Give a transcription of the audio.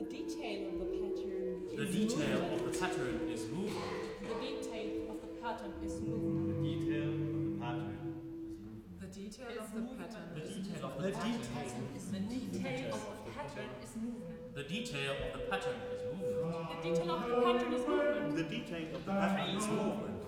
The detail of the pattern The is detail movement. of the pattern is movement. The detail of the pattern is movement. The detail of the pattern is movement. The detail of Is the movement. pattern. The detail of the The pattern. detail. The detail of the pattern is movement. The detail of the pattern is movement. The detail of the pattern is movement. The detail of the pattern is movement.